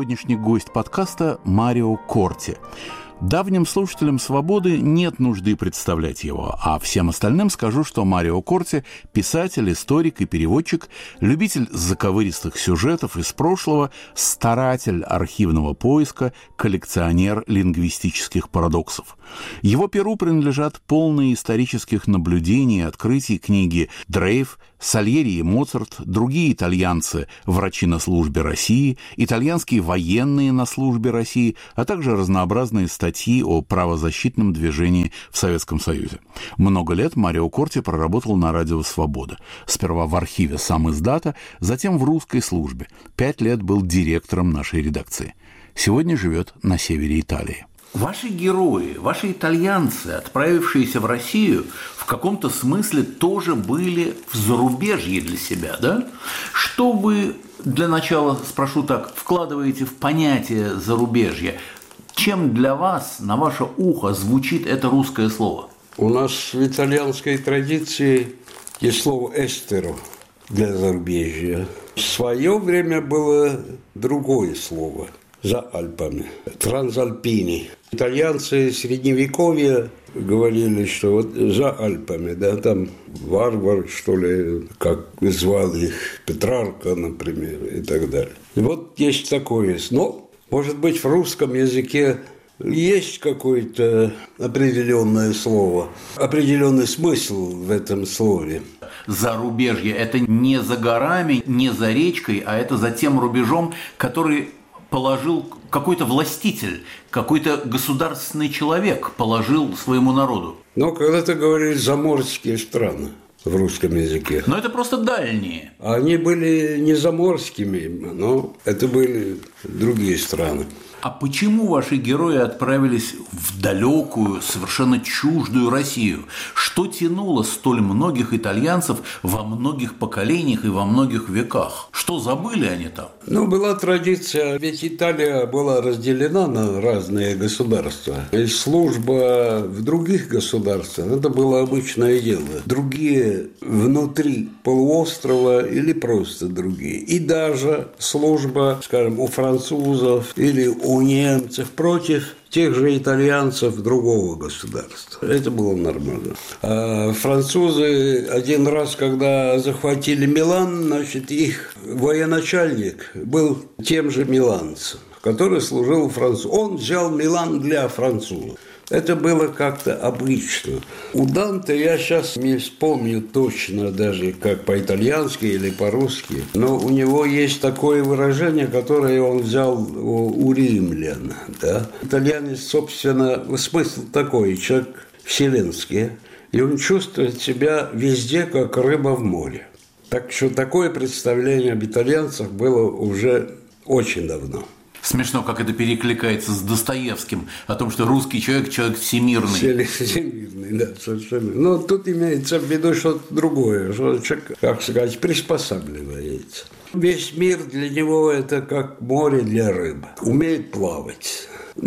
сегодняшний гость подкаста Марио Корти. Давним слушателям «Свободы» нет нужды представлять его, а всем остальным скажу, что Марио Корти – писатель, историк и переводчик, любитель заковыристых сюжетов из прошлого, старатель архивного поиска, коллекционер лингвистических парадоксов. Его перу принадлежат полные исторических наблюдений и открытий книги «Дрейф», «Сальери и Моцарт», другие итальянцы «Врачи на службе России», итальянские военные на службе России, а также разнообразные статьи о правозащитном движении в Советском Союзе. Много лет Марио Корти проработал на радио «Свобода». Сперва в архиве самиздата, затем в русской службе. 5 лет был директором нашей редакции. Сегодня живет на севере Италии. Ваши герои, ваши итальянцы, отправившиеся в Россию, в каком-то смысле тоже были в зарубежье для себя, да? Что вы, для начала спрошу так, вкладываете в понятие зарубежья? Чем для вас, на ваше ухо, звучит это русское слово? У нас в итальянской традиции есть слово «эстеро» для зарубежья. В свое время было другое слово – за Альпами, трансальпини. Итальянцы Средневековья говорили, что вот за Альпами, да, там варвар, что ли, как звал их, Петрарка, например, и так далее. И вот есть такое. Но, может быть, в русском языке есть какое-то определенное слово, определенный смысл в этом слове. Зарубежье – это не за горами, не за речкой, а это за тем рубежом, который положил какой-то властитель, какой-то государственный человек положил своему народу. Но когда-то говорили «заморские страны» в русском языке. Но это просто дальние. Они были не заморскими, но это были другие страны. А почему ваши герои отправились в далекую, совершенно чуждую Россию? Что тянуло столь многих итальянцев во многих поколениях и во многих веках? Что забыли они там? Была традиция, ведь Италия была разделена на разные государства. И служба в других государствах – это было обычное дело. Другие внутри полуострова или просто другие. И даже служба, скажем, у французов или у немцев против тех же итальянцев другого государства. Это было нормально. А французы один раз, когда захватили Милан, значит, их военачальник был тем же миланцем, который служил французу. Он взял Милан для французов. Это было как-то обычно. У Данте я сейчас не вспомню точно даже, как по-итальянски или по-русски, но у него есть такое выражение, которое он взял у римлян. Да? Итальянец, собственно, смысл такой, человек вселенский, и он чувствует себя везде, как рыба в море. Так что такое представление об итальянцах было уже очень давно. Смешно, как это перекликается с Достоевским, о том, что русский человек – человек всемирный. Всемирный, да, совершенно. Но тут имеется в виду что-то другое, что человек, как сказать, приспосабливается. Весь мир для него – это как море для рыбы, умеет плавать.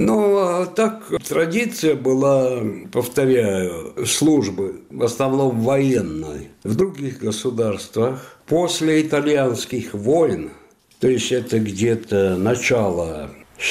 Но так традиция была, повторяю, службы, в основном военной, в других государствах. После итальянских войн, то есть это где-то начало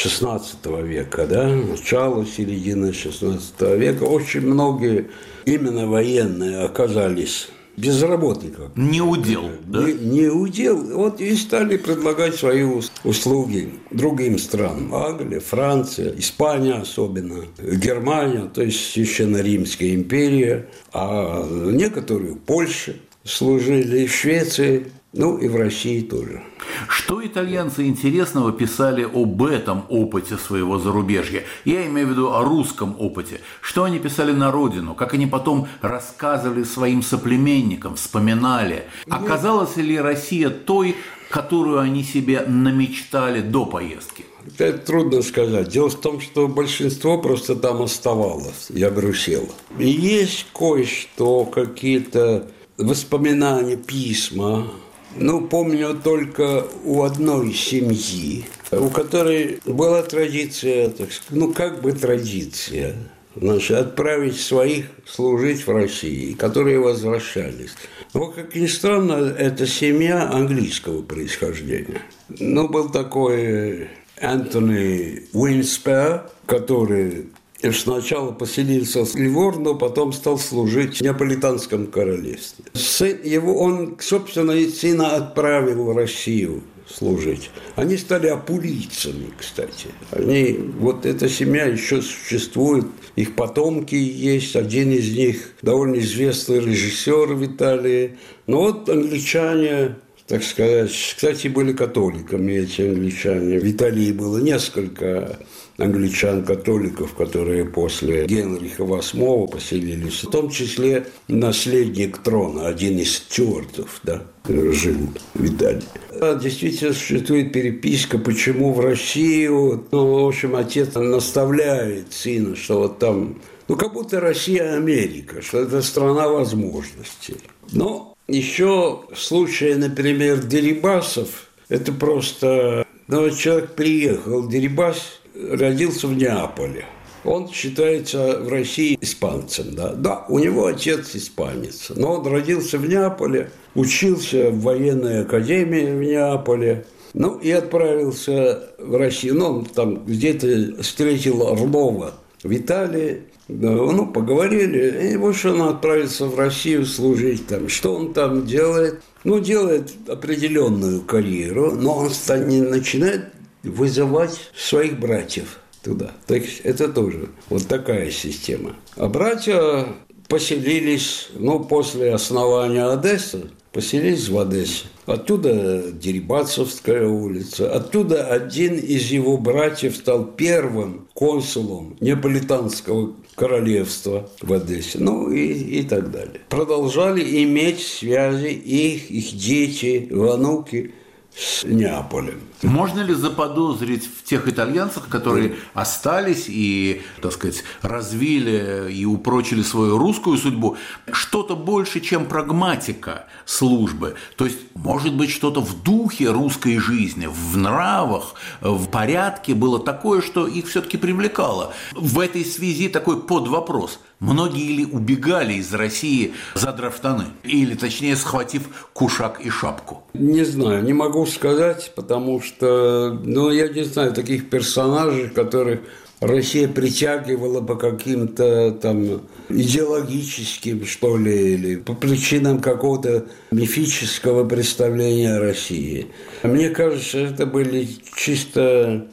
XVI века, да, начало, середина XVI века, очень многие именно военные оказались безработников. Не удел, да? Не удел. Вот и стали предлагать свои услуги другим странам. Англия, Франция, Испания особенно, Германия, то есть Священно Римская империя, а некоторые в Польше служили, в Швеции, и в России тоже. Что итальянцы интересного писали об этом опыте своего зарубежья? Я имею в виду о русском опыте. Что они писали на родину? Как они потом рассказывали своим соплеменникам, вспоминали? Оказалась ли Россия той, которую они себе намечтали до поездки? Это трудно сказать. Дело в том, что большинство просто там оставалось и огрусело. И есть кое-что, какие-то воспоминания, письма. Помню только у одной семьи, у которой была традиция, традиция, отправить своих служить в России, которые возвращались. Но, как ни странно, эта семья английского происхождения. Был такой Антони Уинспер, который сначала поселился в Ливорно, потом стал служить в Неаполитанском королевстве. Сын его, он, собственно, сына отправил в Россию служить. Они стали апулийцами, кстати. Вот эта семья еще существует, их потомки есть, один из них довольно известный режиссер в Италии. Но вот англичане, так сказать, кстати, были католиками эти англичане. В Италии было несколько англичан-католиков, которые после Генриха VIII поселились, в том числе наследник трона, один из стюартов, жил в Италии. Действительно существует переписка, почему в Россию, в общем, отец наставляет сына, что вот там, как будто Россия Америка, что это страна возможностей. Но еще в случае, например, Дерибасов, это просто, человек приехал, Дерибас родился в Неаполе. Он считается в России испанцем, Да, у него отец испанец, но он родился в Неаполе, учился в военной академии в Неаполе, и отправился в Россию. Он там где-то встретил Орлова в Италии, поговорили, и вот он отправился в Россию служить там. Что он там делает? Делает определенную карьеру, но он начинает вызывать своих братьев туда. Так это тоже вот такая система. А братья поселились, после основания Одессы, поселились в Одессе. Оттуда Дерибасовская улица. Оттуда один из его братьев стал первым консулом Неаполитанского королевства в Одессе. И так далее. Продолжали иметь связи их дети, внуки с Неаполем. Можно ли заподозрить в тех итальянцах, которые остались и, так сказать, развили и упрочили свою русскую судьбу, что-то больше, чем прагматика службы? То есть, может быть, что-то в духе русской жизни, в нравах, в порядке было такое, что их все-таки привлекало. В этой связи такой подвопрос. Многие ли убегали из России, задрав штаны? Или, точнее, схватив кушак и шапку? Не знаю, не могу сказать, потому что, я не знаю таких персонажей, которых Россия притягивала по каким-то там идеологическим, что ли, или по причинам какого-то мифического представления о России. Мне кажется, это были чисто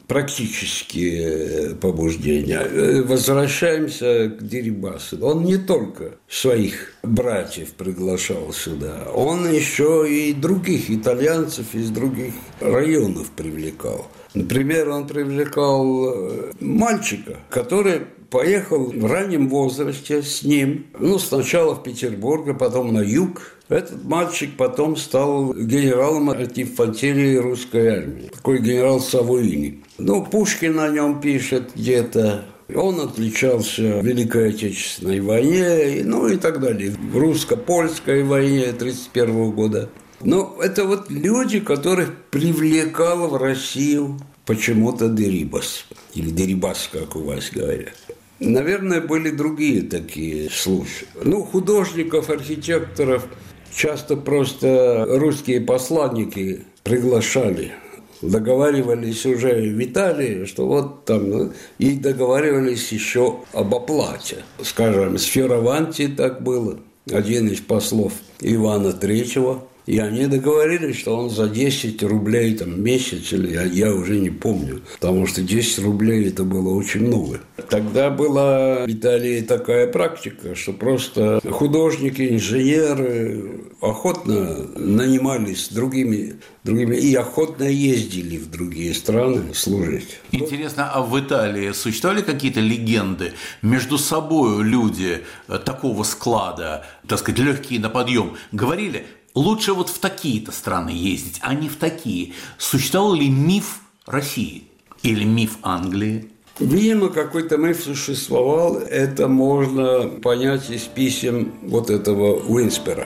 практические побуждения. Возвращаемся к Дерибасу. Он не только своих братьев приглашал сюда, он еще и других итальянцев из других районов привлекал. Например, он привлекал мальчика, который поехал в раннем возрасте с ним, сначала в Петербург, а потом на юг. Этот мальчик потом стал генералом от инфантерии русской армии. Такой генерал Савуини. Пушкин о нем пишет где-то. Он отличался в Великой Отечественной войне, и так далее. В русско-польской войне 1931 года. Это вот люди, которых привлекал в Россию почему-то Дерибас. Или Дерибас, как у вас говорят. Наверное, были другие такие случаи. Художников, архитекторов часто просто русские посланники приглашали. Договаривались уже в Италии, что вот там, и договаривались еще об оплате. Скажем, с Фиораванти так было, один из послов Ивана III. И они договорились, что он за 10 рублей в месяц, или я уже не помню, потому что 10 рублей это было очень много. Тогда была в Италии такая практика, что просто художники, инженеры охотно нанимались другими и охотно ездили в другие страны служить. Интересно, а в Италии существовали какие-то легенды? Между собой люди такого склада, так сказать, легкие на подъем, говорили: лучше вот в такие-то страны ездить, а не в такие. Существовал ли миф России или миф Англии? Видимо, какой-то миф существовал. Это можно понять из писем вот этого Уинспера,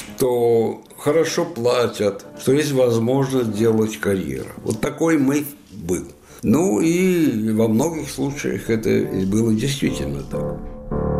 что хорошо платят, что есть возможность делать карьеру. Вот такой миф был. И во многих случаях это было действительно так.